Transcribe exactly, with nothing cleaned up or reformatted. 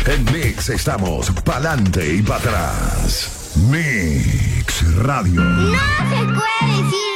En Mix estamos pa'lante y para atrás. Mix Radio. No se puede decir